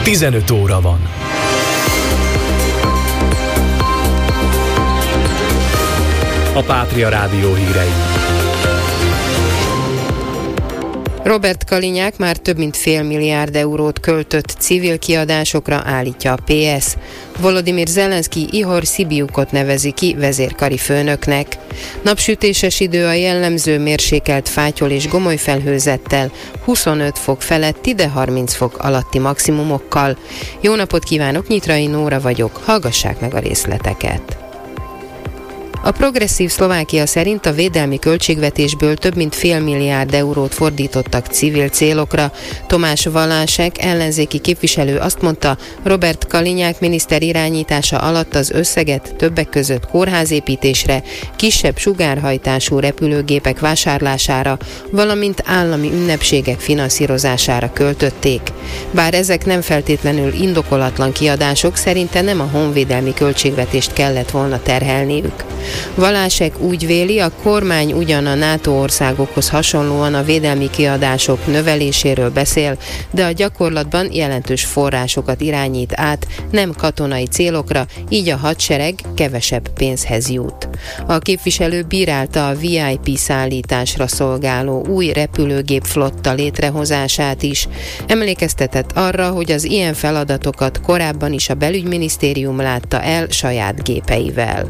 15 óra van. A Pátria Rádió hírei. Robert Kalinyák már több mint $500 milliárd eurót költött civil kiadásokra, állítja a PS. Volodymyr Zelenszky Ihor Szibiukot nevezi ki vezérkari főnöknek. Napsütéses idő, a jellemző mérsékelt fátyol és gomoly felhőzettel, 25 fok feletti, de 30 fok alatti maximumokkal. Jó napot kívánok, Nyitrai Nóra vagyok, hallgassák meg a részleteket. A progresszív Szlovákia szerint a védelmi költségvetésből több mint $500 milliárd eurót fordítottak civil célokra. Tomás Valásek ellenzéki képviselő azt mondta, Robert Kalinyák miniszter irányítása alatt az összeget többek között kórházépítésre, kisebb sugárhajtású repülőgépek vásárlására, valamint állami ünnepségek finanszírozására költötték. Bár ezek nem feltétlenül indokolatlan kiadások, szerinte nem a honvédelmi költségvetést kellett volna terhelniük. Valásek úgy véli, a kormány ugyan a NATO országokhoz hasonlóan a védelmi kiadások növeléséről beszél, de a gyakorlatban jelentős forrásokat irányít át, nem katonai célokra, így a hadsereg kevesebb pénzhez jut. A képviselő bírálta a VIP szállításra szolgáló új repülőgép flotta létrehozását is. Emlékeztetett arra, hogy az ilyen feladatokat korábban is a belügyminisztérium látta el saját gépeivel.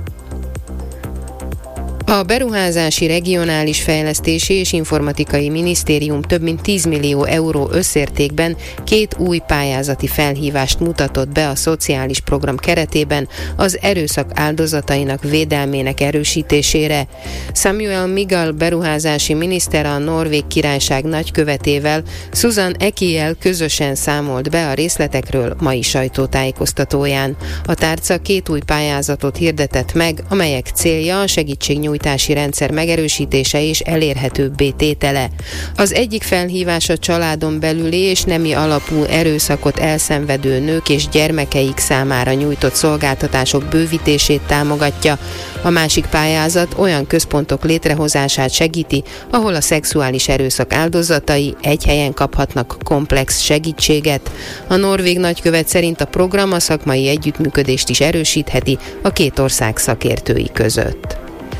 A Beruházási, Regionális Fejlesztési és Informatikai Minisztérium több mint 10 millió euró összértékben 2 új pályázati felhívást mutatott be a szociális program keretében az erőszak áldozatainak védelmének erősítésére. Samuel Migal beruházási miniszter a Norvég Királyság nagykövetével, Susan Ekiel közösen számolt be a részletekről mai sajtótájékoztatóján. A tárca 2 új pályázatot hirdetett meg, amelyek célja a segítségnyújtási rendszer megerősítése és elérhetőbbé tétele. Az egyik felhívás a családon belüli és nemi alapú erőszakot elszenvedő nők és gyermekeik számára nyújtott szolgáltatások bővítését támogatja, a másik pályázat olyan központok létrehozását segíti, ahol a szexuális erőszak áldozatai egy helyen kaphatnak komplex segítséget. A norvég nagykövet szerint a program a szakmai együttműködést is erősítheti a 2 ország szakértői között.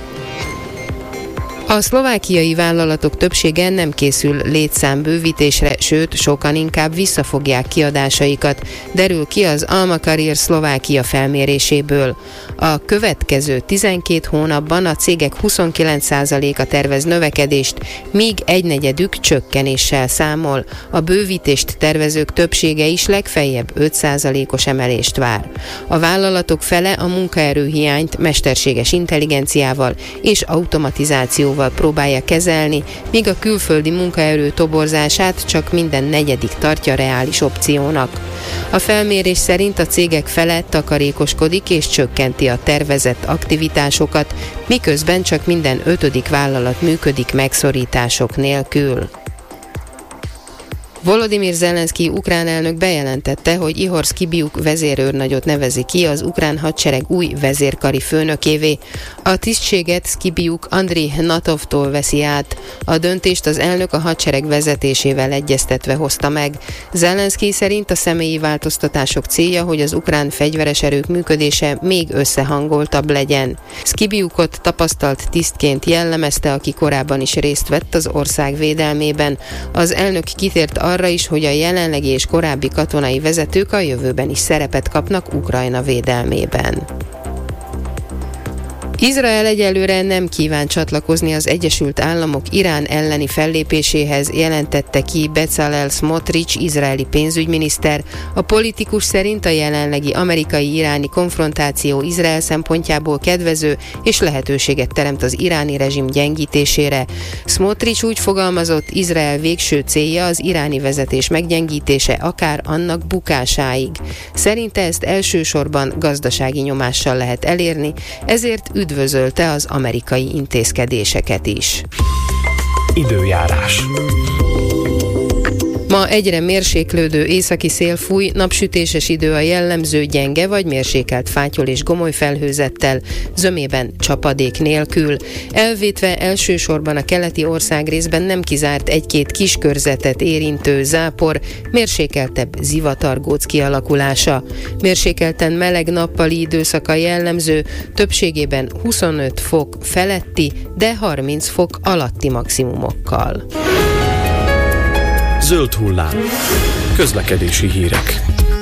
A szlovákiai vállalatok többsége nem készül létszámbővítésre, sőt, sokan inkább visszafogják kiadásaikat, derül ki az Alma Career Szlovákia felméréséből. A következő 12 hónapban a cégek 29%-a tervez növekedést, míg 1/4 csökkenéssel számol. A bővítést tervezők többsége is legfeljebb 5%-os emelést vár. A vállalatok fele a munkaerőhiányt mesterséges intelligenciával és automatizációval próbálja kezelni, míg a külföldi munkaerő toborzását csak minden 4. tartja reális opciónak. A felmérés szerint a cégek fele takarékoskodik és csökkenti a tervezett aktivitásokat, miközben csak minden 5. vállalat működik megszorítások nélkül. Volodymyr Zelenszky ukrán elnök bejelentette, hogy Ihor Szibiuk vezérőrnagyot nevezi ki az ukrán hadsereg új vezérkari főnökévé. A tisztséget Szibiuk Andriy Hnatovtól veszi át. A döntést az elnök a hadsereg vezetésével egyeztetve hozta meg. Zelenszky szerint a személyi változtatások célja, hogy az ukrán fegyveres erők működése még összehangoltabb legyen. Szibiukot tapasztalt tisztként jellemezte, aki korábban is részt vett az ország védelmében. Az elnök kitért arra is, hogy a jelenlegi és korábbi katonai vezetők a jövőben is szerepet kapnak Ukrajna védelmében. Izrael egyelőre nem kíván csatlakozni az Egyesült Államok Irán elleni fellépéséhez, jelentette ki Bezalel Smotrich, izraeli pénzügyminiszter. A politikus szerint a jelenlegi amerikai-iráni konfrontáció Izrael szempontjából kedvező és lehetőséget teremt az iráni rezsim gyengítésére. Smotrich úgy fogalmazott, Izrael végső célja az iráni vezetés meggyengítése, akár annak bukásáig. Szerinte ezt elsősorban gazdasági nyomással lehet elérni, ezért üdvözölte az amerikai intézkedéseket is. Időjárás. Ma egyre mérséklődő északi szél fúj, napsütéses idő a jellemző, gyenge vagy mérsékelt fátyol és gomoly felhőzettel, zömében csapadék nélkül. Elvétve elsősorban a keleti országrészben nem kizárt egy-két kiskörzetet érintő zápor, mérsékeltebb zivatargóc kialakulása. Mérsékelten meleg nappali időszaka jellemző, többségében 25 fok feletti, de 30 fok alatti maximumokkal. Zöld hullám. Közlekedési hírek.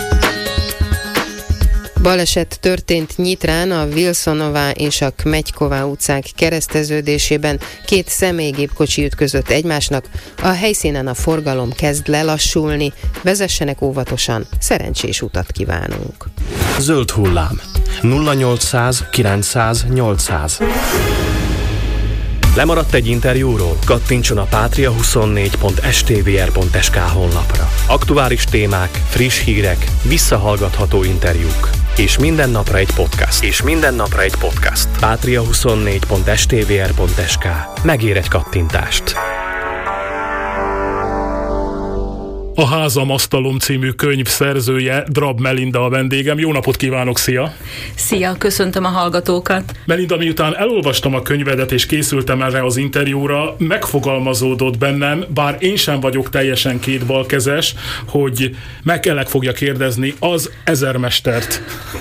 Baleset történt Nyitrán, a Wilsonová és a Kmegyková utcák kereszteződésében. Két személygépkocsi ütközött egymásnak, a helyszínen a forgalom kezd lelassulni. Vezessenek óvatosan, szerencsés utat kívánunk. Zöld hullám. 0800 900 800. Lemaradt egy interjúról? Kattintson a patria24.stvr.sk honlapra. Aktuális témák, friss hírek, visszahallgatható interjúk. És minden napra egy podcast. Patria24.stvr.sk. Megér egy kattintást. A Házam, asztalom című könyv szerzője, Drab Melinda a vendégem. Jó napot kívánok, szia! Szia, köszöntöm a hallgatókat! Melinda, miután elolvastam a könyvedet és készültem erre az interjúra, megfogalmazódott bennem, bár én sem vagyok teljesen kétbalkezes, hogy meg fogja kérdezni az ezermestert.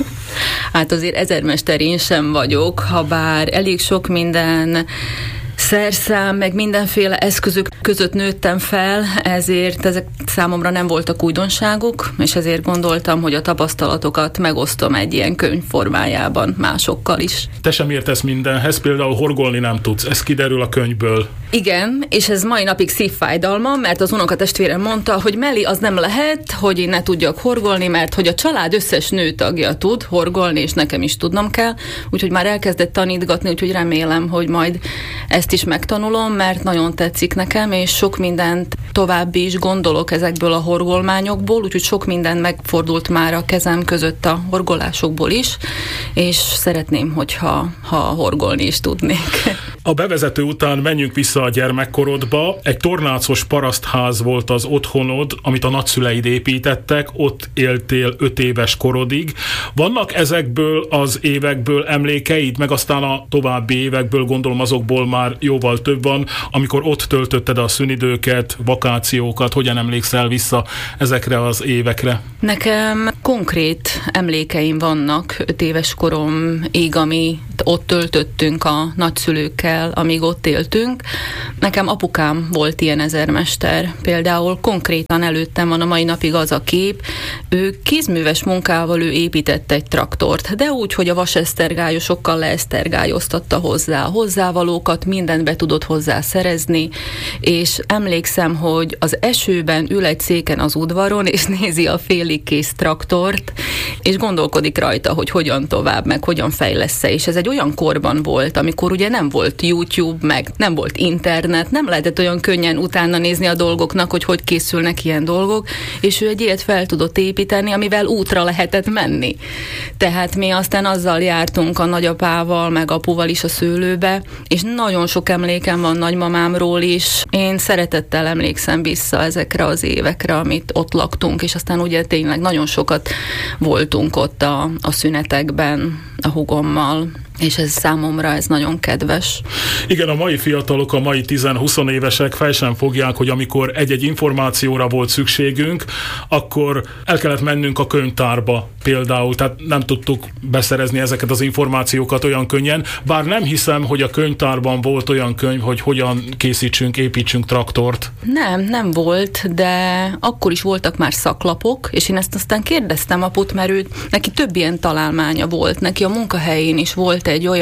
Hát azért ezermester én sem vagyok, habár elég sok minden szerszám, meg mindenféle eszközök között nőttem fel, ezért ezek számomra nem voltak újdonságok, és ezért gondoltam, hogy a tapasztalatokat megosztom egy ilyen könyv formájában másokkal is. Te sem értesz mindenhez, például horgolni nem tudsz, ez kiderül a könyvből. Igen, és ez mai napig szívfájdalmam, mert az unokatestvérem mondta, hogy Meli, az nem lehet, hogy én ne tudjak horgolni, mert hogy a család összes nőtagja tud horgolni, és nekem is tudnom kell, úgyhogy már elkezdett tanítgatni, úgyhogy remélem, hogy majd ezt is megtanulom, mert nagyon tetszik nekem, és sok mindent további is gondolok ezekből a horgolmányokból, úgyhogy sok minden megfordult már a kezem között a horgolásokból is, és szeretném, hogyha horgolni is tudnék. A bevezető után menjünk vissza a gyermekkorodba. Egy tornácos parasztház volt az otthonod, amit a nagyszüleid építettek, ott éltél 5 éves korodig. Vannak ezekből az évekből emlékeid, meg aztán a további évekből, gondolom azokból már jóval több van, amikor ott töltötted a szünidőket, vakációkat, hogyan emlékszel vissza ezekre az évekre? Nekem konkrét emlékeim vannak 5 éves koromig, amit ott töltöttünk a nagyszülőkkel, amíg ott éltünk. Nekem apukám volt ilyen ezermester. Például konkrétan előttem van a mai napig az a kép, ő kézműves munkával épített egy traktort, de úgy, hogy a vasesztergályosokkal leesztergályoztatta hozzá a hozzávalókat, mindent be tudott hozzá szerezni, és emlékszem, hogy az esőben ül egy széken az udvaron, és nézi a félig kész traktort, és gondolkodik rajta, hogy hogyan tovább, meg hogyan fejlesz-e, és ez egy olyan korban volt, amikor ugye nem volt YouTube, meg nem volt internet, nem lehetett olyan könnyen utána nézni a dolgoknak, hogy készülnek ilyen dolgok, és ő egy ilyet fel tudott építeni, amivel útra lehetett menni. Tehát mi aztán azzal jártunk a nagyapával, meg apuval is a szőlőbe, és nagyon sok emlékem van nagymamámról is. Én szeretettel emlékszem vissza ezekre az évekre, amit ott laktunk, és aztán ugye tényleg nagyon sokat voltunk ott a szünetekben a hugommal, és ez számomra ez nagyon kedves. Igen, a mai fiatalok, a mai 10-20 évesek fel sem fogják, hogy amikor egy-egy információra volt szükségünk, akkor el kellett mennünk a könyvtárba például, tehát nem tudtuk beszerezni ezeket az információkat olyan könnyen, bár nem hiszem, hogy a könyvtárban volt olyan könyv, hogy hogyan építsünk traktort. Nem volt, de akkor is voltak már szaklapok, és én ezt aztán kérdeztem aput, mert neki több ilyen találmánya volt, neki a munkahelyén is volt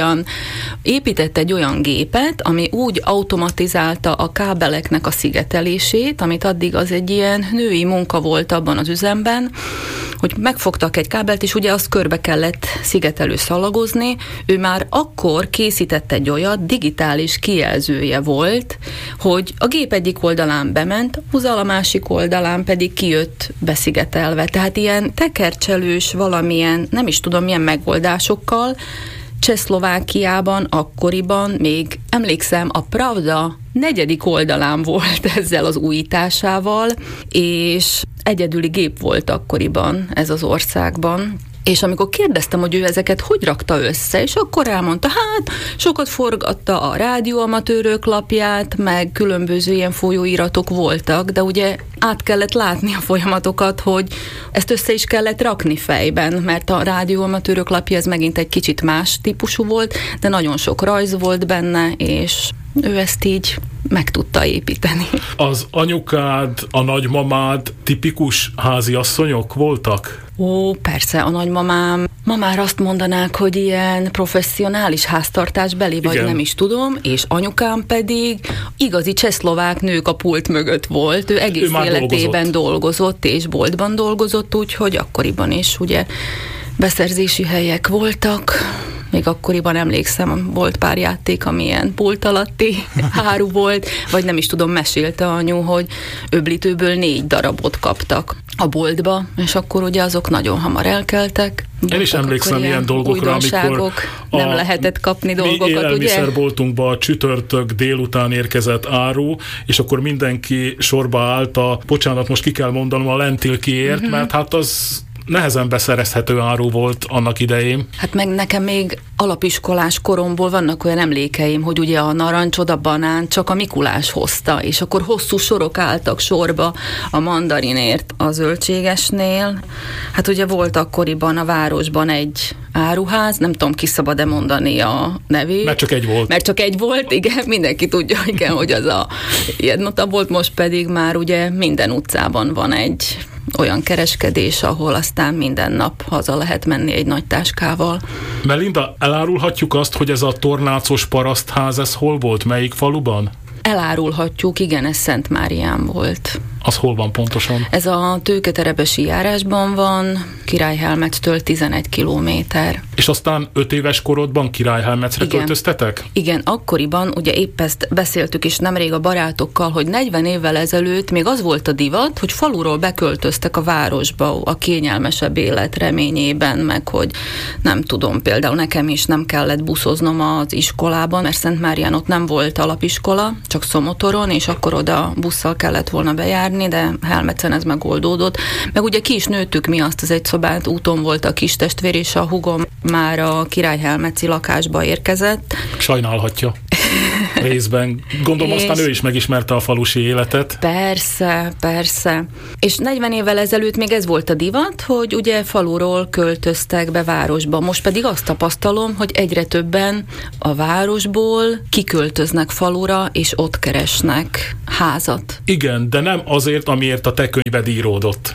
épített egy olyan gépet, ami úgy automatizálta a kábeleknek a szigetelését, amit addig az egy ilyen női munka volt abban az üzemben, hogy megfogtak egy kábelt, és ugye azt körbe kellett szigetelő szalagozni. Ő már akkor készített egy olyat, digitális kijelzője volt, hogy a gép egyik oldalán bement, a másik oldalán pedig kijött beszigetelve. Tehát ilyen tekercselős valamilyen, nem is tudom milyen megoldásokkal Csehszlovákiában akkoriban még emlékszem, a Pravda 4. oldalán volt ezzel az újításával, és egyedüli gép volt akkoriban ez az országban. És amikor kérdeztem, hogy ő ezeket hogy rakta össze, és akkor elmondta, hát sokat forgatta a rádióamatőrök lapját, meg különböző ilyen folyóiratok voltak, de ugye át kellett látni a folyamatokat, hogy ezt össze is kellett rakni fejben, mert a rádióamatőrök lapja ez megint egy kicsit más típusú volt, de nagyon sok rajz volt benne, és ő ezt így meg tudta építeni. Az anyukád, a nagymamád tipikus háziasszonyok voltak? Ó, persze, a nagymamám. Ma már azt mondanák, hogy ilyen professzionális háztartásbeli, vagy igen, nem is tudom, és anyukám pedig igazi csehszlovák nők a pult mögött volt. Ő egész életében dolgozott, és boltban dolgozott, úgyhogy akkoriban is ugye beszerzési helyek voltak. Még akkoriban emlékszem, volt pár játék, amilyen pult alatti áru volt, vagy nem is tudom, mesélte anyu, hogy öblítőből 4 darabot kaptak a boltba, és akkor ugye azok nagyon hamar elkeltek. Én is emlékszem ilyen dolgokra, amikor nem lehetett kapni dolgokat, ugye? Mi élelmiszerboltunkba csütörtök délután érkezett áru, és akkor mindenki sorba állt bocsánat, most ki kell mondanom, a lentilkiért, mert hát az nehezen beszerezhető áru volt annak idején. Hát meg nekem még alapiskolás koromból vannak olyan emlékeim, hogy ugye a narancsot, a banánt csak a Mikulás hozta, és akkor hosszú sorok álltak sorba a mandarinért a zöldségesnél. Hát ugye volt akkoriban a városban egy áruház, nem tudom, ki szabad-e mondani a nevét. Mert csak egy volt. Mert csak egy volt, igen, mindenki tudja, igen, hogy az a Jednota volt, most pedig már ugye minden utcában van egy olyan kereskedés, ahol aztán minden nap haza lehet menni egy nagy táskával. Melinda, elárulhatjuk azt, hogy ez a tornácos parasztház, ez hol volt? Melyik faluban? Elárulhatjuk, igen, ez Szentmárián volt. Az hol van pontosan? Ez a Tőketerebesi járásban van, Királyhelmetstől 11 kilométer. És aztán 5 éves korodban Királyhelmecre költöztetek? Igen, akkoriban, ugye épp ezt beszéltük is nemrég a barátokkal, hogy 40 évvel ezelőtt még az volt a divat, hogy faluról beköltöztek a városba a kényelmesebb élet reményében, meg hogy nem tudom, például nekem is nem kellett buszoznom az iskolában, mert Szentmárián ott nem volt alapiskola, csak Szomotoron, és akkor oda busszal kellett volna bejárni, de Helmecen ez megoldódott. Meg ugye ki is nőttük mi azt az egyszobát, úton volt a kis testvér, és a hugom már a Királyhelmeci lakásba érkezett. Sajnálhatja. Részben. Gondolom, aztán ő is megismerte a falusi életet. Persze, persze. És 40 évvel ezelőtt még ez volt a divat, hogy ugye faluról költöztek be városba. Most pedig azt tapasztalom, hogy egyre többen a városból kiköltöznek falura, és ott keresnek házat. Igen, de nem azért, amiért a te könyved íródott.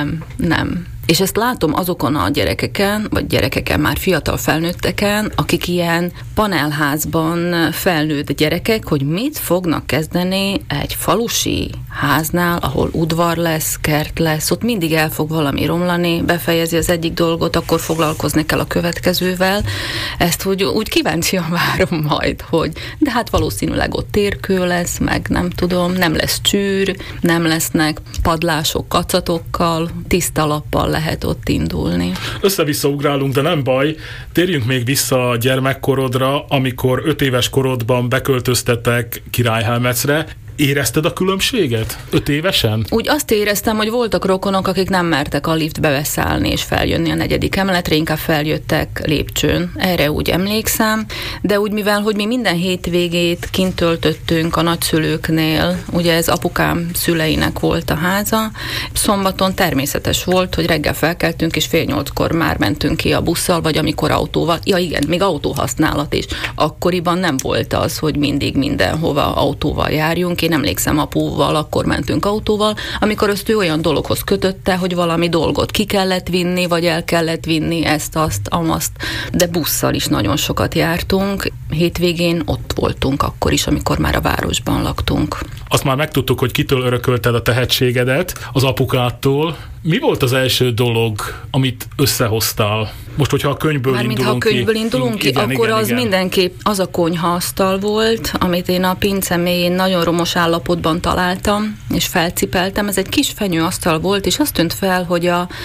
Nem. És ezt látom azokon a gyerekeken, vagy gyerekeken, már fiatal felnőtteken, akik ilyen panelházban felnőtt gyerekek, hogy mit fognak kezdeni egy falusi háznál, ahol udvar lesz, kert lesz, ott mindig el fog valami romlani, befejezi az egyik dolgot, akkor foglalkozni kell a következővel. Ezt úgy kíváncsian várom majd, hogy de hát valószínűleg ott térkő lesz, meg nem tudom, nem lesz csűr, nem lesznek padlások kacatokkal, tiszta lappal lehet ott indulni. Össze-vissza ugrálunk, de nem baj. Térjünk még vissza a gyermekkorodra, amikor 5 éves korodban beköltöztetek Királyhelmecre. Érezted a különbséget 5 évesen? Úgy azt éreztem, hogy voltak rokonok, akik nem mertek a liftbe beszállni és feljönni a 4. emeletre, inkább feljöttek lépcsőn. Erre úgy emlékszem, de úgy mivel, hogy mi minden hétvégét kint töltöttünk a nagyszülőknél, ugye ez apukám szüleinek volt a háza, szombaton természetes volt, hogy reggel felkeltünk, és 7:30-kor már mentünk ki a busszal, vagy amikor autóval. Ja igen, még autóhasználat is. Akkoriban nem volt az, hogy mindig mindenhova autóval járjunk. Én emlékszem, apuval akkor mentünk autóval, amikor azt ő olyan dologhoz kötötte, hogy valami dolgot ki kellett vinni, vagy el kellett vinni, ezt, azt, amazt. De busszal is nagyon sokat jártunk. Hétvégén ott voltunk akkor is, amikor már a városban laktunk. Azt már megtudtuk, hogy kitől örökölted a tehetségedet, az apukától. Mi volt az első dolog, amit összehoztál? Most, hogyha a könyvből indulunk ki, akkor az mindenképp az a konyhaasztal volt, amit én a pince mélyén nagyon romos állapotban találtam, és felcipeltem. Ez egy kis fenyőasztal volt, és azt tűnt fel, hogy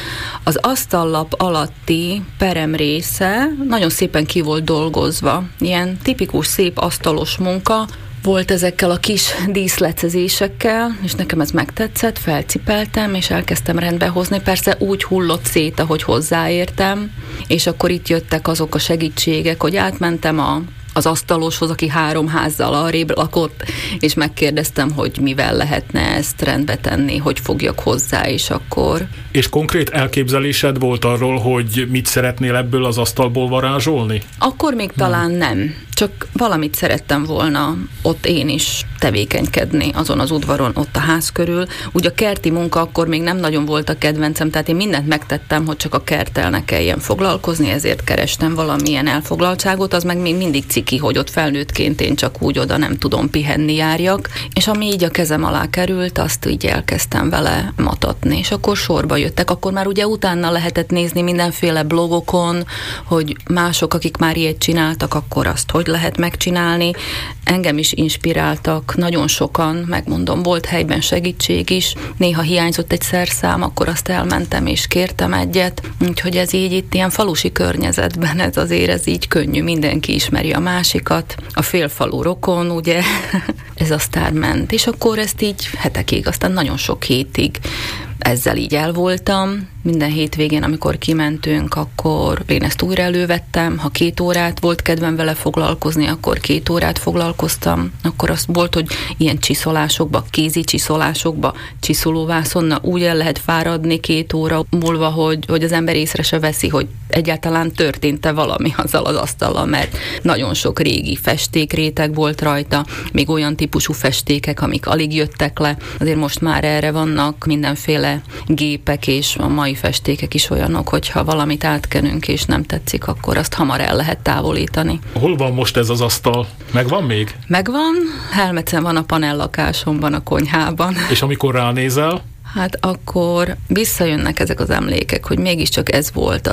az asztallap alatti perem része nagyon szépen ki volt dolgozva. Ilyen tipikus szép asztalos munka volt ezekkel a kis díszletezésekkel, és nekem ez megtetszett, felcipeltem, és elkezdtem rendbe hozni. Persze úgy hullott szét, ahogy hozzáértem, és akkor itt jöttek azok a segítségek, hogy átmentem az asztaloshoz, aki 3 házzal arrébb lakott, és megkérdeztem, hogy mivel lehetne ezt rendbe tenni, hogy fogjak hozzá, és akkor... És konkrét elképzelésed volt arról, hogy mit szeretnél ebből az asztalból varázsolni? Akkor még talán nem. Csak valamit szerettem volna ott én is tevékenykedni azon az udvaron, ott a ház körül. Úgy a kerti munka akkor még nem nagyon volt a kedvencem, tehát én mindent megtettem, hogy csak a kerttel ne kelljen foglalkozni, ezért kerestem valamilyen elfoglaltságot, az meg még mindig ciki, hogy ott felnőttként én csak úgy oda nem tudom pihenni járjak, és ami így a kezem alá került, azt így elkezdtem vele matatni, és akkor sorba jöttek. Akkor már ugye utána lehetett nézni mindenféle blogokon, hogy mások, akik már ilyet csináltak, akkor azt hogy lehet megcsinálni. Engem is inspiráltak nagyon sokan, megmondom, volt helyben segítség is, néha hiányzott egy szerszám, akkor azt elmentem és kértem egyet, úgyhogy ez így itt ilyen falusi környezetben, ez így könnyű, mindenki ismeri a másikat, a félfalu rokon, ugye, ez aztán ment, és akkor ezt így hetekig, aztán nagyon sok hétig ezzel így el voltam. Minden hétvégén, amikor kimentünk, akkor én ezt újra elővettem. Ha 2 órát volt kedvem vele foglalkozni, akkor 2 órát foglalkoztam. Akkor az volt, hogy ilyen csiszolásokba, kézi csiszolásokba, csiszolóvászonna úgy el lehet fáradni 2 óra múlva, hogy az ember észre se veszi, hogy egyáltalán történt-e valami azzal az asztallal, mert nagyon sok régi festékréteg volt rajta, még olyan típusú festékek, amik alig jöttek le. Azért most már erre vannak mindenféle gépek, és a mai festékek is olyanok, hogyha valamit átkenünk és nem tetszik, akkor azt hamar el lehet távolítani. Hol van most ez az asztal? Megvan még? Megvan. Helmecen van a panellakásomban, a konyhában. És amikor ránézel? Hát akkor visszajönnek ezek az emlékek, hogy mégiscsak ez volt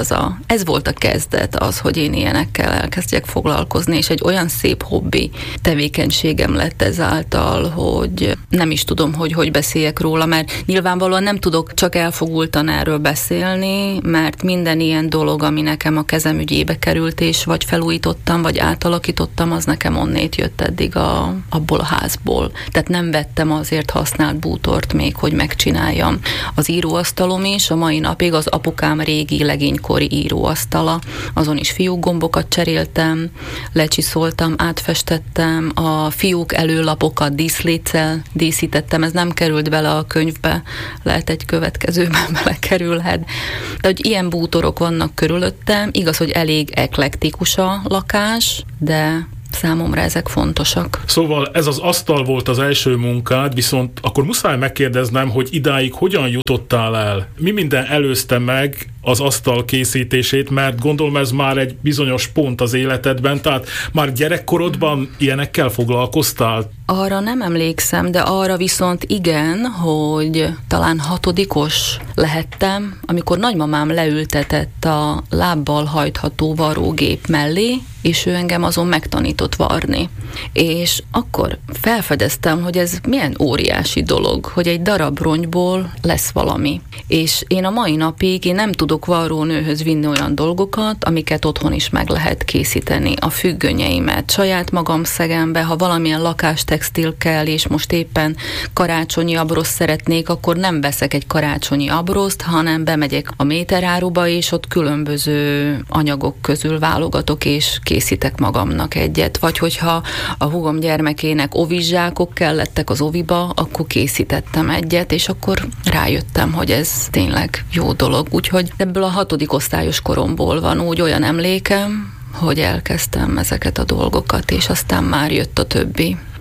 a kezdet, az, hogy én ilyenekkel elkezdjek foglalkozni, és egy olyan szép hobbi tevékenységem lett ezáltal, hogy nem is tudom, hogy beszéljek róla, mert nyilvánvalóan nem tudok csak elfogultan erről beszélni, mert minden ilyen dolog, ami nekem a kezem ügyébe került, és vagy felújítottam, vagy átalakítottam, az nekem onnét jött eddig abból a házból. Tehát nem vettem azért használt bútort még, hogy megcsináljam. Az íróasztalom is, a mai napig az apukám régi legénykori íróasztala, azon is fiúkgombokat cseréltem, lecsiszoltam, átfestettem, a fiúk előlapokat díszléccel díszítettem, ez nem került bele a könyvbe, lehet egy következőben belekerülhet. De hogy ilyen bútorok vannak körülöttem, igaz, hogy elég eklektikus a lakás, de számomra ezek fontosak. Szóval ez az asztal volt az első munkád, viszont akkor muszáj megkérdeznem, hogy idáig hogyan jutottál el? Mi minden előzte meg az asztal készítését, mert gondolom ez már egy bizonyos pont az életedben, tehát már gyerekkorodban ilyenekkel foglalkoztál? Arra nem emlékszem, de arra viszont igen, hogy talán 6-os lehettem, amikor nagymamám leültetett a lábbal hajtható varrógép mellé, és ő engem azon megtanított varni. És akkor felfedeztem, hogy ez milyen óriási dolog, hogy egy darab rongyból lesz valami. És én a mai napig nem tudok varrónőhöz vinni olyan dolgokat, amiket otthon is meg lehet készíteni. A függönyeimet saját magam szegem be, ha valamilyen lakástextil kell, és most éppen karácsonyi abroszt szeretnék, akkor nem veszek egy karácsonyi abroszt, hanem bemegyek a méteráruba, és ott különböző anyagok közül válogatok, és készítek magamnak egyet. Vagy hogyha a húgom gyermekének ovizsákok kellettek az oviba, akkor készítettem egyet, és akkor rájöttem, hogy ez tényleg jó dolog. Úgyhogy ebből a 6. osztályos koromból van úgy olyan emlékem, hogy elkezdtem ezeket a dolgokat, és aztán már jött a többi.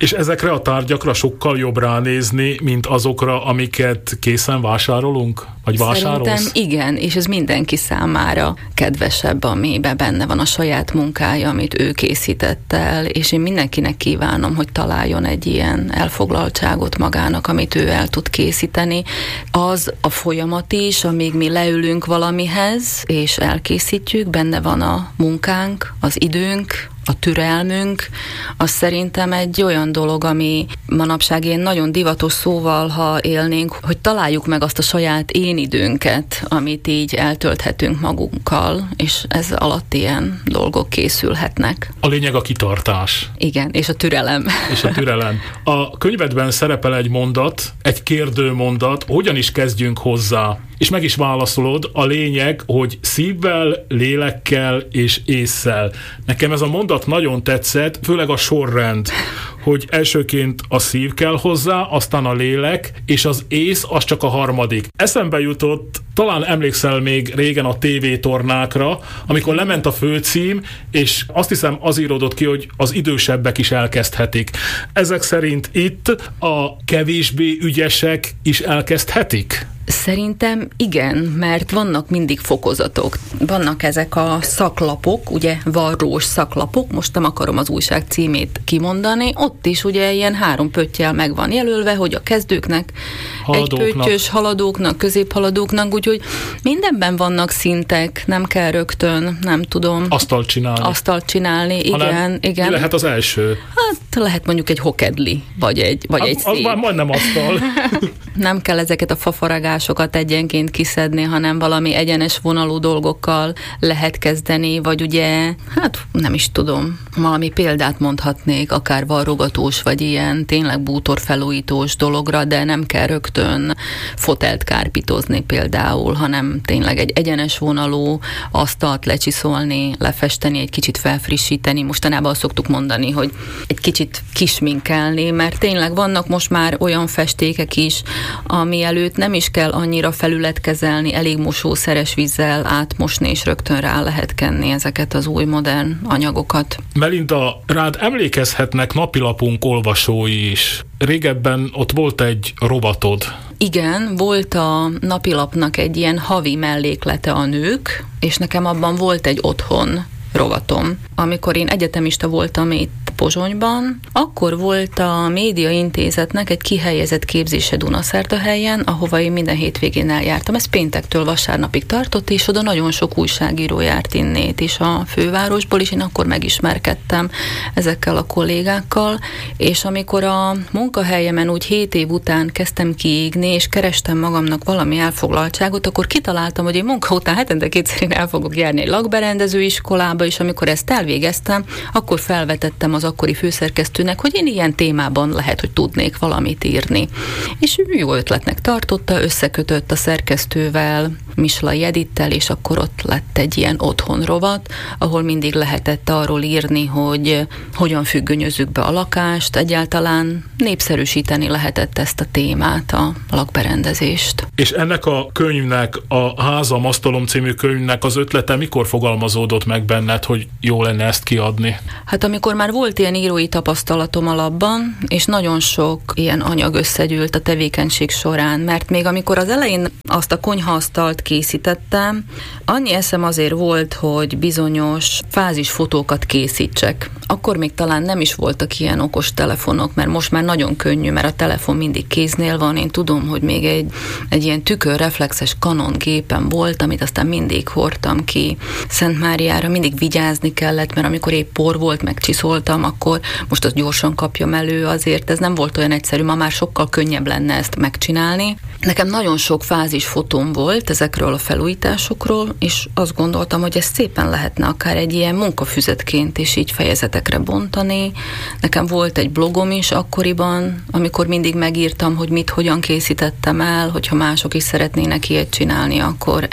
És ezekre a tárgyakra sokkal jobb ránézni, mint azokra, amiket készen vásárolunk? Vagy vásárolsz? Szerintem igen, és ez mindenki számára kedvesebb, amiben benne van a saját munkája, amit ő készített el, és én mindenkinek kívánom, hogy találjon egy ilyen elfoglaltságot magának, amit ő el tud készíteni. Az a folyamat is, amíg mi leülünk valamihez, és elkészítjük, benne van a munkánk, az időnk, a türelmünk, az szerintem egy olyan dolog, ami manapság ilyen nagyon divatos szóval, ha élnénk, hogy találjuk meg azt a saját én időnket, amit így eltölthetünk magunkkal, és ez alatt ilyen dolgok készülhetnek. A lényeg a kitartás. Igen, és a türelem. És a türelem. A könyvedben szerepel egy mondat, egy kérdőmondat, hogyan is kezdjünk hozzá. És meg is válaszolod, a lényeg, hogy szívvel, lélekkel és ésszel. Nekem ez a mondat nagyon tetszett, főleg a sorrend, hogy elsőként a szív kell hozzá, aztán a lélek, és az ész az csak a harmadik. Eszembe jutott, talán emlékszel még régen a tévétornákra, amikor lement a főcím, és azt hiszem az íródott ki, hogy az idősebbek is elkezdhetik. Ezek szerint itt a kevésbé ügyesek is elkezdhetik? Szerintem igen, mert vannak mindig fokozatok. Vannak ezek a szaklapok, ugye varrós szaklapok, most nem akarom az újság címét kimondani, ott is ugye ilyen 3 pöttyel meg van jelölve, hogy a kezdőknek, haladóknak. egy pöttyös haladóknak, középhaladóknak, úgyhogy mindenben vannak szintek, nem kell rögtön, nem tudom. Asztalt csinálni, igen. Mi lehet az első? Hát lehet mondjuk egy hokedli, vagy egy szép. Az már majdnem asztal. Nem kell ezeket a fafaragásokat egyenként kiszedni, hanem valami egyenes vonalú dolgokkal lehet kezdeni, vagy ugye, hát nem is tudom, valami példát mondhatnék, akár varrogatós, vagy ilyen tényleg bútorfelújítós dologra, de nem kell rögtön fotelt kárpitozni például, hanem tényleg egy egyenes vonalú asztalt lecsiszolni, lefesteni, egy kicsit felfrissíteni. Mostanában azt szoktuk mondani, hogy egy kicsit kisminkelni, mert tényleg vannak most már olyan festékek is, ami előtt nem is kell annyira felületkezelni, elég mosószeres vízzel átmosni, és rögtön rá lehet kenni ezeket az új modern anyagokat. Melinda, rád emlékezhetnek napilapunk olvasói is. Régebben ott volt egy rovatod. Igen, volt a napilapnak egy ilyen havi melléklete a nők, és nekem abban volt egy otthon rovatom. Amikor én egyetemista voltam itt Pozsonyban, akkor volt a Média Intézetnek egy kihelyezett képzése Dunaszerdahelyen, ahova én minden hétvégén eljártam. Ez péntektől vasárnapig tartott, és oda nagyon sok újságíró járt innét is a fővárosból, és én akkor megismerkedtem ezekkel a kollégákkal, és amikor a munkahelyemen úgy 7 év után kezdtem kiégni, és kerestem magamnak valami elfoglaltságot, akkor kitaláltam, hogy én munka után hetente 2-szer el fogok járni egy lakberendező iskolába, és amikor ezt elvégeztem, akkor felvetettem az akkori főszerkesztőnek, hogy én ilyen témában lehet, hogy tudnék valamit írni. És jó ötletnek tartotta, összekötött a szerkesztővel, Mislay Edittel, és akkor ott lett egy ilyen otthonrovat, ahol mindig lehetett arról írni, hogy hogyan függönyözzük be a lakást, egyáltalán népszerűsíteni lehetett ezt a témát, a lakberendezést. És ennek a könyvnek, a Házam, asztalom című könyvnek az ötlete mikor fogalmazódott meg benned, hogy jó lenne ezt kiadni? Hát amikor már volt ilyen írói tapasztalatom alapban, és nagyon sok ilyen anyag összegyűlt a tevékenység során, mert még amikor az elején azt a konyhaasztalt készítettem, annyi eszem azért volt, hogy bizonyos fázisfotókat készítsek. Akkor még talán nem is voltak ilyen okos telefonok, mert most már nagyon könnyű, mert a telefon mindig kéznél van. Én tudom, hogy még egy ilyen tükörreflexes Canon gépen volt, amit aztán mindig hordtam ki Szentmáriára, mindig vigyázni kellett, mert amikor épp por volt, megcsiszoltam, akkor most azt gyorsan kapjam elő, azért ez nem volt olyan egyszerű, ma már sokkal könnyebb lenne ezt megcsinálni. Nekem nagyon sok fázis fotóm volt ezekről a felújításokról, és azt gondoltam, hogy ezt szépen lehetne akár egy ilyen munkafüzetként is így fejezetekre bontani. Nekem volt egy blogom is akkoriban, amikor mindig megírtam, hogy mit, hogyan készítettem el, hogyha mások is szeretnének ilyet csinálni, akkor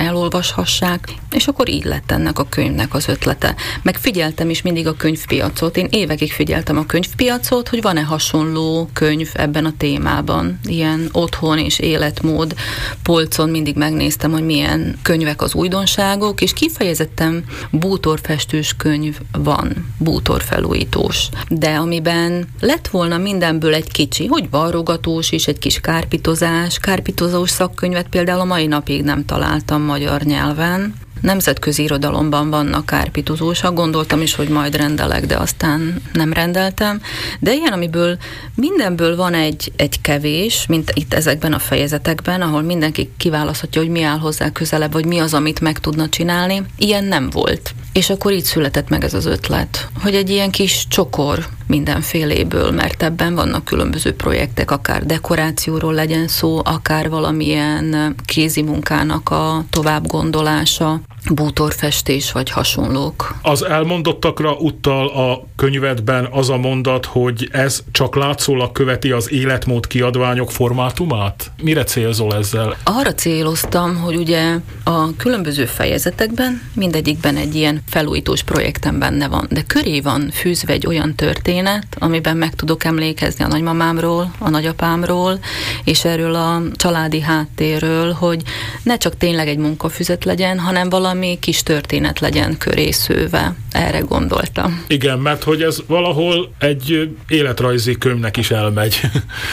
elolvashassák, és akkor így lett ennek a könyvnek az ötlete. Megfigyeltem is mindig a könyvpiacot. Én évek évekig figyeltem a könyvpiacot, hogy van-e hasonló könyv ebben a témában. Ilyen otthon és életmód polcon mindig megnéztem, hogy milyen könyvek az újdonságok, és kifejezetten bútorfestős könyv van, bútorfelújítós. De amiben lett volna mindenből egy kicsi, hogy varrogatós és egy kis kárpitozós szakkönyvet például a mai napig nem találtam magyar nyelven. Nemzetközi irodalomban vannak kárpitozósak, gondoltam is, hogy majd rendelek, de aztán nem rendeltem. De ilyen, amiből mindenből van egy kevés, mint itt ezekben a fejezetekben, ahol mindenki kiválaszthatja, hogy mi áll hozzá közelebb, vagy mi az, amit meg tudna csinálni, ilyen nem volt. És akkor így született meg ez az ötlet, hogy egy ilyen kis csokor mindenféléből, mert ebben vannak különböző projektek, akár dekorációról legyen szó, akár valamilyen kézimunkának a továbbgondolása, bútorfestés vagy hasonlók. Az elmondottakra utal a könyvedben az a mondat, hogy ez csak látszólag követi az életmód kiadványok formátumát? Mire célzol ezzel? Arra céloztam, hogy ugye a különböző fejezetekben mindegyikben egy ilyen felújítós projektem benne van, de köré van fűzve egy olyan történet, amiben meg tudok emlékezni a nagymamámról, a nagyapámról, és erről a családi háttérről, hogy ne csak tényleg egy munkafüzet legyen, hanem valami kis történet legyen köré szőve. Erre gondoltam. Igen, mert hogy ez valahol egy életrajzi könyvnek is elmegy.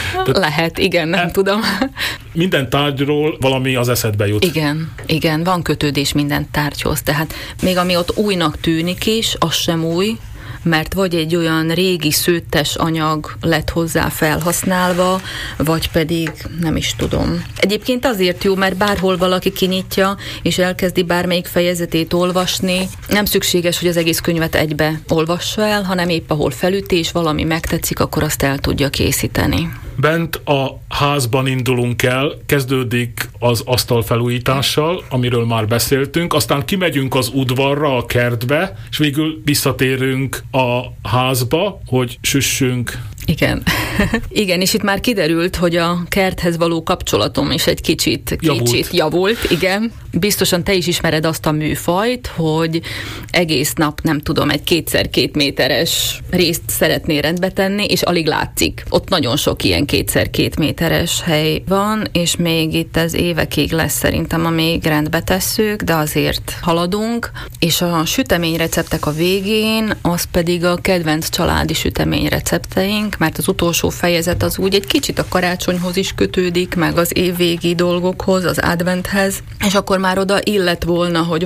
Lehet, igen, nem tudom. Minden tárgyról valami az eszedbe jut. Igen, van kötődés minden tárgyhoz. Tehát még ami ott újnak tűnik is, az sem új, mert vagy egy olyan régi szőttes anyag lett hozzá felhasználva, vagy pedig nem is tudom. Egyébként azért jó, mert bárhol valaki kinyitja, és elkezdi bármelyik fejezetét olvasni, nem szükséges, hogy az egész könyvet egybe olvassa el, hanem épp ahol felüti, és valami megtetszik, akkor azt el tudja készíteni. Bent a házban indulunk el, kezdődik az asztalfelújítással, amiről már beszéltünk, aztán kimegyünk az udvarra, a kertbe, és végül visszatérünk a házba, hogy süssünk. Igen, és itt már kiderült, hogy a kerthez való kapcsolatom is egy kicsit javult, igen. Biztosan te is ismered azt a műfajt, hogy egész nap, nem tudom, egy 2x2 méteres részt szeretné rendbe tenni, és alig látszik. Ott nagyon sok ilyen 2x2 méteres hely van, és még itt ez évekig lesz szerintem, amíg rendbe tesszük, de azért haladunk, és a süteményreceptek a végén, az pedig a kedvenc családi süteményrecepteink, mert az utolsó fejezet az úgy egy kicsit a karácsonyhoz is kötődik, meg az évvégi dolgokhoz, az adventhez, és akkor már oda illett volna, hogy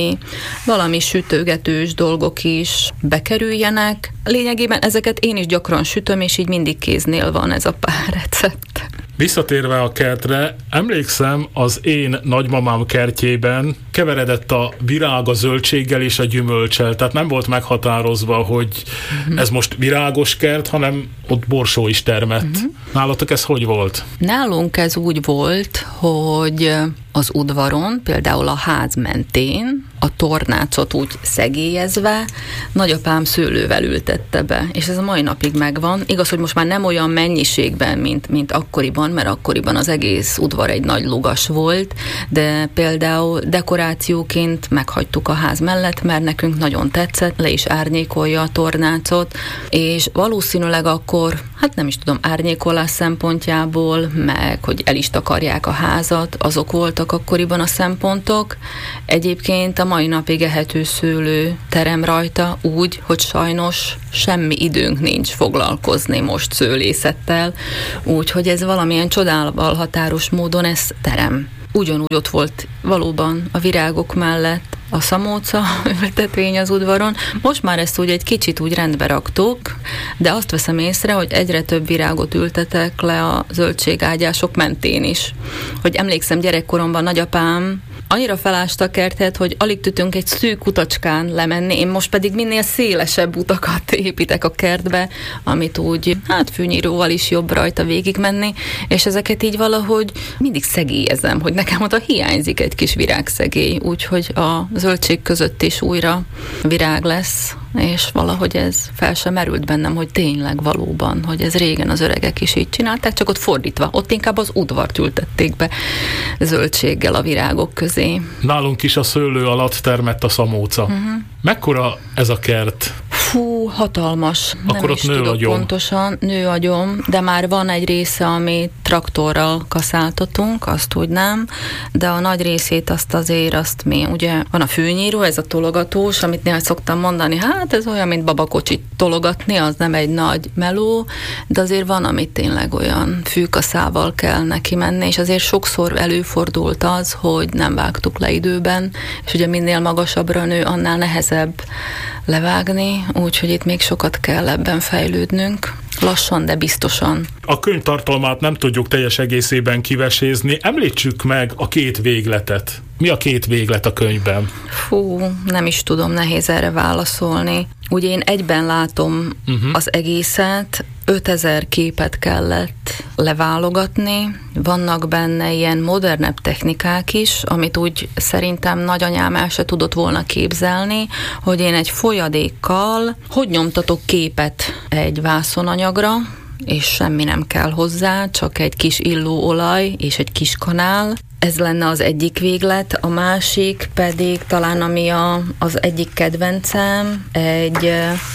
valami sütögetős dolgok is bekerüljenek. Lényegében ezeket én is gyakran sütöm, és így mindig kéznél van ez a pár recept. Visszatérve a kertre, emlékszem, az én nagymamám kertjében keveredett a virág a zöldséggel és a gyümölccsel, tehát nem volt meghatározva, hogy ez most virágos kert, hanem ott borsó is termett. Nálatok ez hogy volt? Nálunk ez úgy volt, hogy az udvaron, például a ház mentén, a tornácot úgy szegélyezve, nagyapám szőlővel ültette be, és ez a mai napig megvan. Igaz, hogy most már nem olyan mennyiségben, mint akkoriban, mert akkoriban az egész udvar egy nagy lugas volt, de például dekorációként meghagytuk a ház mellett, mert nekünk nagyon tetszett, le is árnyékolja a tornácot, és valószínűleg akkor, hát nem is tudom, árnyékolás szempontjából, meg hogy el is takarják a házat, azok voltak akkoriban a szempontok. Egyébként a mai napig ehető szőlő terem rajta úgy, hogy sajnos semmi időnk nincs foglalkozni most szőlészettel, úgyhogy ez valamilyen csodával határos módon ez terem. Ugyanúgy ott volt valóban a virágok mellett a szamóca ültetvény az udvaron. Most már ezt úgy egy kicsit úgy rendbe raktuk, de azt veszem észre, hogy egyre több virágot ültetek le a zöldségágyások mentén is. Hogy emlékszem, gyerekkoromban nagyapám annyira felásta a kertet, hogy alig tudtunk egy szűk utacskán lemenni, én most pedig minél szélesebb utakat építek a kertbe, amit úgy, fűnyíróval is jobb rajta végigmenni, és ezeket így valahogy mindig szegélyezem, hogy nekem oda hiányzik egy kis virágszegély, úgyhogy a zöldség között is újra virág lesz, és valahogy ez fel sem merült bennem, hogy tényleg valóban, hogy ez régen az öregek is így csinálták, csak ott fordítva, ott inkább az udvart ültették be zöldséggel a virágok közé. Nálunk is a szőlő alatt termett a szamóca. Mekkora ez a kert? Hatalmas. Akkor nem ott is tudok nőagyom. pontosan. Nőagyom, de már van egy része, amit traktorral kaszáltatunk, azt úgy nem, de a nagy részét azt mi, ugye van a fűnyíró, ez a tologatós, amit néha szoktam mondani, hát ez olyan, mint babakocsit tologatni, az nem egy nagy meló, de azért van, amit tényleg olyan fűkaszával kell neki menni, és azért sokszor előfordult az, hogy nem vágtuk le időben, és ugye minél magasabbra nő, annál nehezebb levágni, úgyhogy itt még sokat kell ebben fejlődnünk. Lassan, de biztosan. A könyv tartalmát nem tudjuk teljes egészében kivesézni. Említsük meg a két végletet. Mi a két véglet a könyvben? Nem is tudom, nehéz erre válaszolni. Ugye én egyben látom az egészet, 5000 képet kellett leválogatni, vannak benne ilyen modernebb technikák is, amit úgy szerintem nagyanyám el se tudott volna képzelni, hogy én egy folyadékkal hogy nyomtatok képet egy vászonanyagra, és semmi nem kell hozzá, csak egy kis illóolaj és egy kis kanál. Ez lenne az egyik véglet, a másik pedig talán ami az egyik kedvencem, egy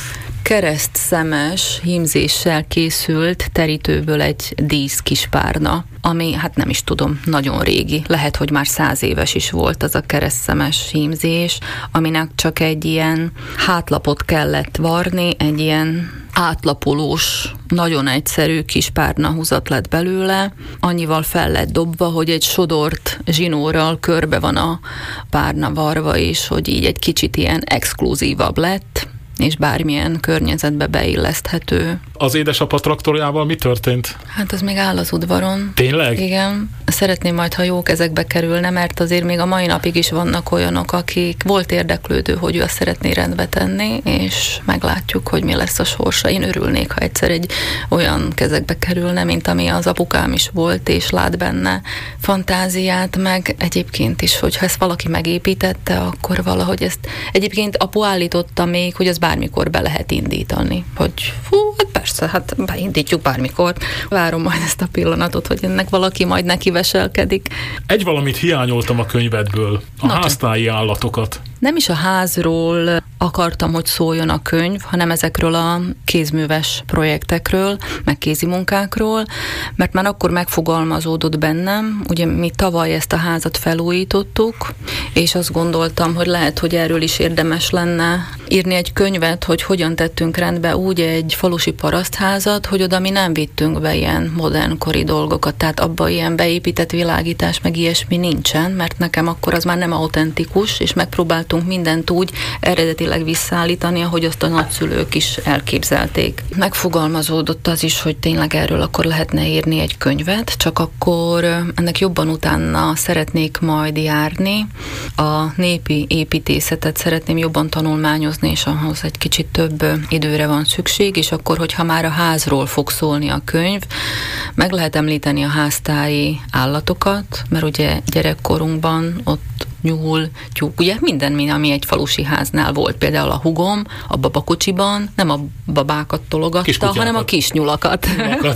keresztszemes hímzéssel készült terítőből egy dísz kispárna, ami, hát nem is tudom, nagyon régi. Lehet, hogy már 100 éves is volt az a keresztszemes hímzés, aminek csak egy ilyen hátlapot kellett varni, egy ilyen átlapolós, nagyon egyszerű kis párnahúzat lett belőle, annyival fel lett dobva, hogy egy sodort zsinórral körbe van a párna varva is, hogy így egy kicsit ilyen exkluzívabb lett, és bármilyen környezetbe beilleszthető. Az édesapa traktorjával mi történt? Hát az még áll az udvaron. Tényleg? Igen. Szeretném majd, ha jó kezekbe kerülne, mert azért még a mai napig is vannak olyanok, akik volt érdeklődő, hogy ő azt szeretné rendbe tenni, és meglátjuk, hogy mi lesz a sorsa. Én örülnék, ha egyszer egy olyan kezekbe kerülne, mint ami az apukám is volt, és lát benne fantáziát, meg egyébként is, hogyha ezt valaki megépítette, akkor valahogy ezt egyébként apu állította még, hogy az bármikor be lehet indítani. Hogy hát persze, hát beindítjuk bármikor. Várom majd ezt a pillanatot, hogy ennek valaki majd neki veselkedik. Egy valamit hiányoltam a könyvedből, a háztáji állatokat. Nem is a házról akartam, hogy szóljon a könyv, hanem ezekről a kézműves projektekről, meg kézi munkákról, mert már akkor megfogalmazódott bennem, ugye mi tavaly ezt a házat felújítottuk, és azt gondoltam, hogy lehet, hogy erről is érdemes lenne írni egy könyvet, hogy hogyan tettünk rendbe úgy egy falusi parasztházat, hogy oda mi nem vittünk be ilyen modernkori dolgokat, tehát abban ilyen beépített világítás, meg ilyesmi nincsen, mert nekem akkor az már nem autentikus, és megpróbáltunk mindent úgy eredetileg visszaállítani, ahogy azt a nagyszülők is elképzelték. Megfogalmazódott az is, hogy tényleg erről akkor lehetne írni egy könyvet, csak akkor ennek jobban utána szeretnék majd járni. A népi építészetet szeretném jobban tanulmányozni, és ahhoz egy kicsit több időre van szükség, és akkor, hogyha már a házról fog szólni a könyv, meg lehet említeni a háztáji állatokat, mert ugye gyerekkorunkban ott nyúl, tyúk, ugye minden, ami egy falusi háznál volt. Például a hugom a babakocsiban nem a babákat tologatta, hanem a kis nyulakat.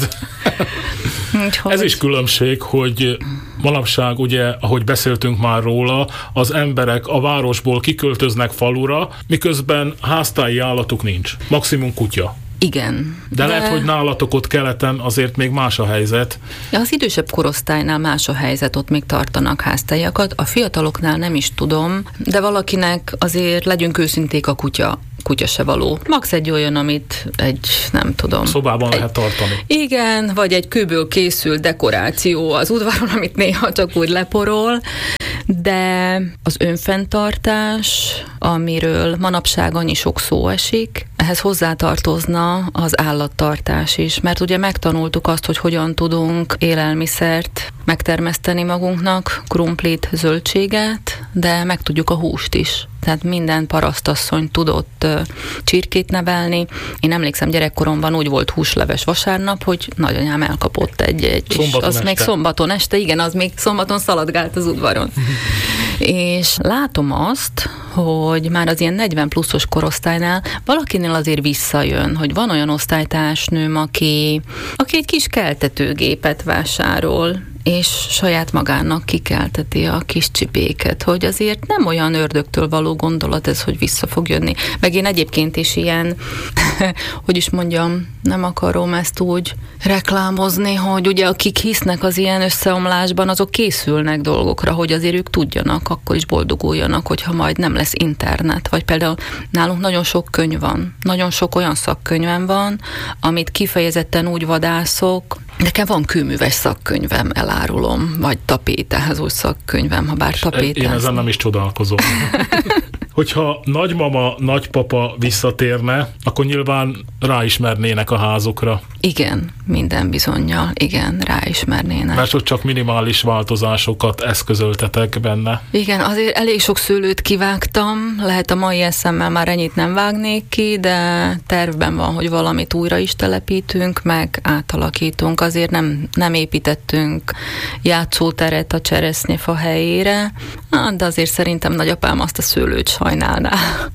Ez is különbség, hogy manapság, ugye, ahogy beszéltünk már róla, az emberek a városból kiköltöznek falura, miközben háztáji állatuk nincs. Maximum kutya. Igen. De lehet, hogy nálatok ott keleten azért még más a helyzet. Az idősebb korosztálynál más a helyzet, ott még tartanak háztájakat. A fiataloknál nem is tudom, de valakinek azért legyünk őszinték, a kutya se való. Max egy olyan, amit nem tudom. Szobában lehet tartani. Igen, vagy egy kőből készült dekoráció az udvaron, amit néha csak úgy leporol. De az önfenntartás, amiről manapság annyi sok szó esik, ehhez hozzátartozna az állattartás is, mert ugye megtanultuk azt, hogy hogyan tudunk élelmiszert megtermeszteni magunknak, krumplit, zöldséget, de meg tudjuk a húst is. Tehát minden parasztasszony tudott csirkét nevelni. Én emlékszem, gyerekkoromban úgy volt húsleves vasárnap, hogy nagyanyám elkapott egy még szombaton este, igen, az még szombaton szaladgált az udvaron. És látom azt, hogy már az ilyen 40 pluszos korosztálynál valakinél azért visszajön, hogy van olyan osztálytársnőm, aki egy kis keltetőgépet vásárol, és saját magának kikelteti a kis csipéket, hogy azért nem olyan ördögtől való gondolat ez, hogy vissza fog jönni. Meg én egyébként is ilyen, hogy is mondjam, nem akarom ezt úgy reklámozni, hogy ugye akik hisznek az ilyen összeomlásban, azok készülnek dolgokra, hogy azért ők tudjanak, akkor is boldoguljanak, hogyha majd nem lesz internet. Vagy például nálunk nagyon sok könyv van, nagyon sok olyan szakkönyvem van, amit kifejezetten úgy vadászok. Nekem van kőműves szakkönyvem, elárulom, vagy tapétázós szakkönyvem, ha bár tapétázom. Én ezen nem is csodálkozom. Hogyha nagymama, nagypapa visszatérne, akkor nyilván ráismernének a házukra. Igen, minden bizonnyal, igen, ráismernének. Mert hogy csak minimális változásokat eszközöltetek benne. Igen, azért elég sok szőlőt kivágtam, lehet a mai eszemmel már ennyit nem vágnék ki, de tervben van, hogy valamit újra is telepítünk, meg átalakítunk. Azért nem építettünk játszóteret a cseresznyefa helyére, de azért szerintem nagyapám azt a szőlőt sajnálná.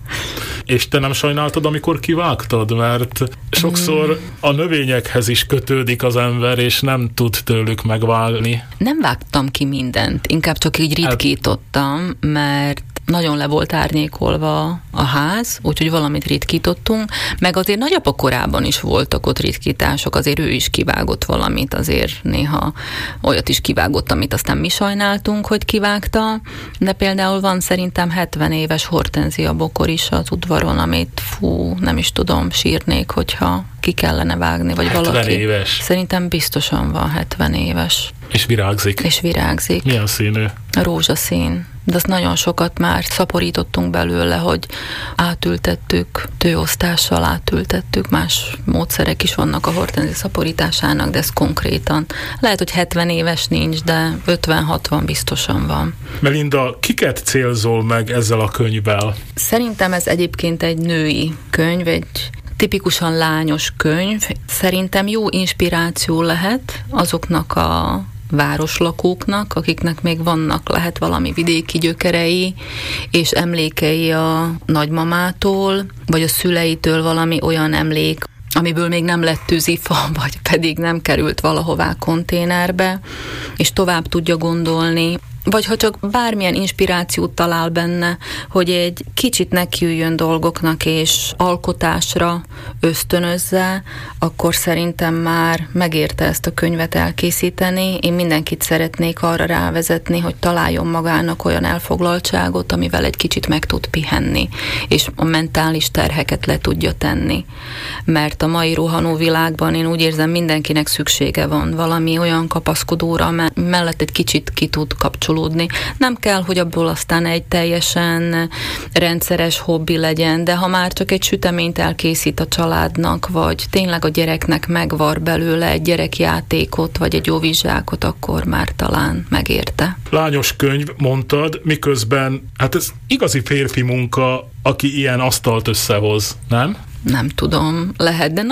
És te nem sajnáltad, amikor kivágtad? Mert sokszor a növényekhez is kötődik az ember, és nem tud tőlük megválni. Nem vágtam ki mindent, inkább csak így ritkítottam, mert nagyon le volt árnyékolva a ház, úgyhogy valamit ritkítottunk, meg azért nagyapa korában is voltak ott ritkítások, azért ő is kivágott valamit, azért néha olyat is kivágott, amit aztán mi sajnáltunk, hogy kivágta, de például van szerintem 70 éves hortenzia bokor is az udvaron, amit nem is tudom, sírnék, hogyha ki kellene vágni, vagy 70 valaki. Éves. Szerintem biztosan van 70 éves. És virágzik. És virágzik. Milyen színű? Rózsaszín. De azt nagyon sokat már szaporítottunk belőle, hogy átültettük, tőosztással átültettük, más módszerek is vannak a hortenzia szaporításának, de ez konkrétan. Lehet, hogy 70 éves nincs, de 50-60 biztosan van. Melinda, kiket célzol meg ezzel a könyvvel? Szerintem ez egyébként egy női könyv, egy tipikusan lányos könyv. Szerintem jó inspiráció lehet azoknak a városlakóknak, akiknek még lehet valami vidéki gyökerei, és emlékei a nagymamától, vagy a szüleitől valami olyan emlék, amiből még nem lett tűzifa, vagy pedig nem került valahová konténerbe, és tovább tudja gondolni, vagy ha csak bármilyen inspirációt talál benne, hogy egy kicsit nekiüljön dolgoknak és alkotásra ösztönözze, akkor szerintem már megérte ezt a könyvet elkészíteni. Én mindenkit szeretnék arra rávezetni, hogy találjon magának olyan elfoglaltságot, amivel egy kicsit meg tud pihenni, és a mentális terheket le tudja tenni. Mert a mai rohanó világban én úgy érzem, mindenkinek szüksége van valami olyan kapaszkodóra, mellett egy kicsit ki tud kapcsolódni. Nem kell, hogy abból aztán egy teljesen rendszeres hobbi legyen, de ha már csak egy süteményt elkészít a családnak, vagy tényleg a gyereknek megvar belőle egy gyerekjátékot, vagy egy jóvizsgákot, akkor már talán megérte. Lányos könyv, mondtad, miközben, hát ez igazi férfi munka, aki ilyen asztalt összehoz, nem? Nem tudom, lehet, de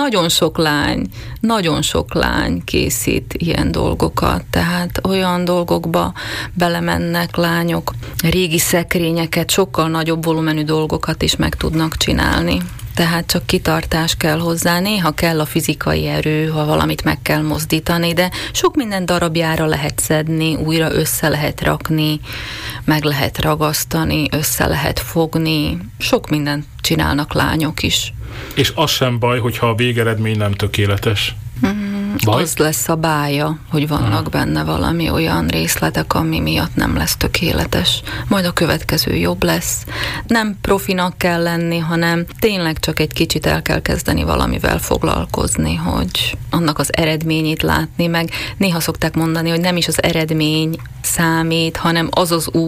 nagyon sok lány készít ilyen dolgokat, tehát olyan dolgokba belemennek lányok, régi szekrényeket, sokkal nagyobb volumenű dolgokat is meg tudnak csinálni. Tehát csak kitartás kell hozzá, néha kell a fizikai erő, ha valamit meg kell mozdítani, de sok minden darabjára lehet szedni, újra össze lehet rakni, meg lehet ragasztani, össze lehet fogni, sok mindent csinálnak lányok is. És az sem baj, hogyha a végeredmény nem tökéletes. Az lesz a bája, hogy vannak benne valami olyan részletek, ami miatt nem lesz tökéletes. Majd a következő jobb lesz. Nem profinak kell lenni, hanem tényleg csak egy kicsit el kell kezdeni valamivel foglalkozni, hogy annak az eredményét látni, meg néha szokták mondani, hogy nem is az eredmény számít, hanem az az út,